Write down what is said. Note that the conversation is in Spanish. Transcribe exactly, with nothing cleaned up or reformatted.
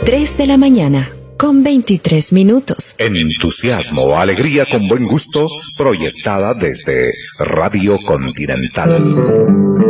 tres de la mañana, con veintitrés minutos. Entusiasmo, alegría con buen gusto, proyectada desde Radio Continental.